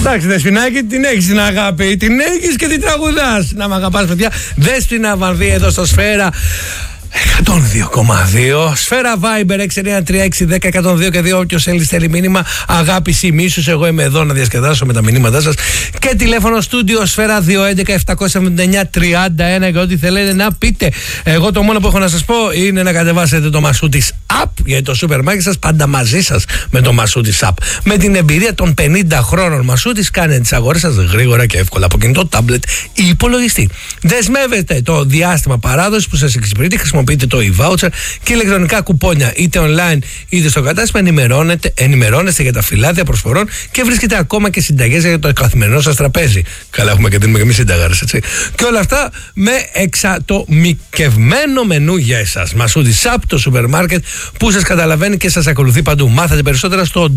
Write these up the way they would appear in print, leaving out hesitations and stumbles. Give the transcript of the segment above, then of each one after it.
Εντάξει, Δεσποινάκη, την έχεις την αγάπη, την έχεις και την τραγουδάς. Να μ' αγαπάς, παιδιά. Δέσποινα Βανδύ εδώ στο Σφαίρα 102,2. Σφαίρα Viber 693-610-102 και 2. Όποιος στέλνει μήνυμα αγάπηση μίσους, εγώ είμαι εδώ να διασκεδάσω με τα μηνύματά σας. Και τηλέφωνο στούντιο Σφαίρα 211-779-31 και ό,τι θέλετε να πείτε. Εγώ το μόνο που έχω να σας πω είναι να κατεβάσετε το Μασούτης App, γιατί το σούπερ μάρκετ σας πάντα μαζί σας με το Μασούτης App. Με την εμπειρία των 50 χρόνων Μασούτης, κάνετε τις αγορές σας γρήγορα και εύκολα από κινητό, τάμπλετ ή υπολογιστή. Δεσμεύετε το διάστημα παράδοσης που σας εξυπηρετεί, χρησιμοποιείτε το e-voucher και ηλεκτρονικά κουπόνια είτε online είτε στο κατάστημα. Ενημερώνεστε για τα φυλάδια προσφορών και βρίσκετε ακόμα και συνταγές για το καθημερινό σας τραπέζι. Καλά, έχουμε και δίνουμε και εμείς συνταγάρες, έτσι. Και όλα αυτά με εξατομικευμένο μενού για εσάς. Μασούτης App, το σούπερ μάρκετ που σας καταλαβαίνει και σας ακολουθεί παντού. Μάθετε περισσότερα στο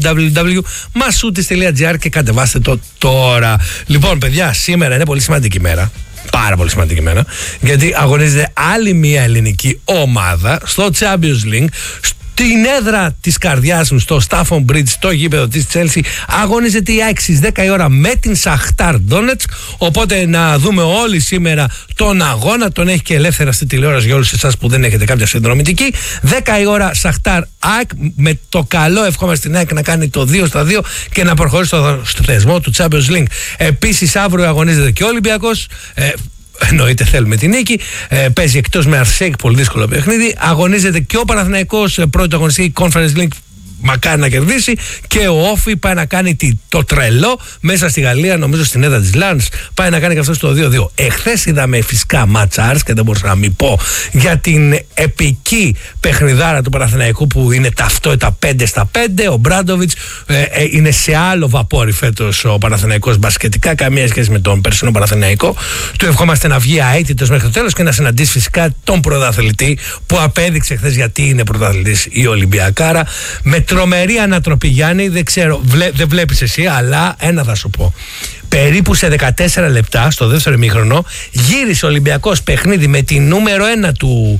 www.masoutis.gr και κατεβάστε το τώρα. Λοιπόν, παιδιά, σήμερα είναι πολύ σημαντική μέρα. Πάρα πολύ σημαντική μέρα, γιατί αγωνίζεται άλλη μια ελληνική ομάδα στο Champions League, στην έδρα της καρδιάς μου, στο Stafford Bridge, στο γήπεδο της Chelsea. Αγωνίζεται η ΑΕΚ στις 10 η ώρα με την Σαχτάρ Ντόνετσκ. Οπότε να δούμε όλοι σήμερα τον αγώνα. Τον έχει και ελεύθερα στη τηλεόραση για όλους εσάς που δεν έχετε κάποια συνδρομητική. 10 η ώρα Σαχτάρ ΑΕΚ. Με το καλό ευχόμαστε στην ΑΕΚ να κάνει το 2-2 και να προχωρήσει στο θεσμό του Champions League. Επίσης αύριο αγωνίζεται και ο Ολυμπιακός. Εννοείται θέλουμε την νίκη. Παίζει εκτός με Αρσέκ, πολύ δύσκολο παιχνίδι. Αγωνίζεται και ο Παναθηναϊκός, πρώτη αγωνιστική Conference League. Μακάρι να κερδίσει. Και ο Όφι πάει να κάνει το τρελό μέσα στη Γαλλία, νομίζω στην έδρα της Λάνς. Πάει να κάνει και αυτό το 2-2. Εχθές είδαμε φυσικά ματσάρς και δεν μπορούσα να μην πω για την επική παιχνιδάρα του Παναθηναϊκού που είναι ταυτότητα 5-5. Ο Μπράντοβιτς είναι σε άλλο βαπόρι φέτος ο Παναθηναϊκός μπασκετικά. Καμία σχέση με τον περσινό Παναθηναϊκό. Του ευχόμαστε να βγει αίτητος μέχρι το τέλος και να συναντήσει φυσικά τον πρωταθλητή που απέδειξε χθες γιατί είναι πρωταθλητής η Ολυμπιακάρα. Με τρομερή ανατροπή, Γιάννη, δεν ξέρω, δεν βλέπεις εσύ, αλλά ένα θα σου πω. Περίπου σε 14 λεπτά στο δεύτερο ημίχρονο γύρισε ο Ολυμπιακός παιχνίδι με τη νούμερο 1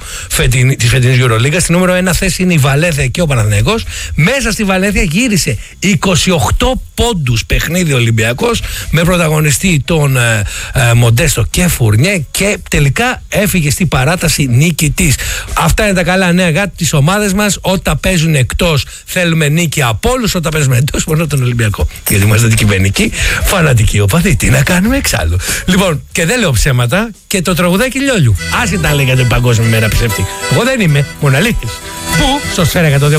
της φετινής EuroLeague. Στη νούμερο 1 θέση είναι η Βαλένθια και ο Παναθηναϊκός. Μέσα στη Βαλένθια γύρισε 28 πόντους παιχνίδι Ολυμπιακός με πρωταγωνιστή τον Μοντέστο και Φουρνιέ και τελικά έφυγε στη παράταση νικητής. Αυτά είναι τα καλά νέα για τις ομάδες μας. Όταν παίζουν εκτός θέλουμε νίκη από όλους, όταν παίζουμε εντός μόνο τον Ολυμπιακό. Γιατί είμαστε αντικειμενικοί, φανατικοί οπαδοί. Τι να κάνουμε εξάλλου. Λοιπόν, και δεν λέω ψέματα και το τραγουδάκι Λιόλιου. Άσχετα λέει για την Παγκόσμια Μέρα ψεύτη. Εγώ δεν είμαι, μόνο αλήθειες. Πού, στο Σφαίρα 102,2.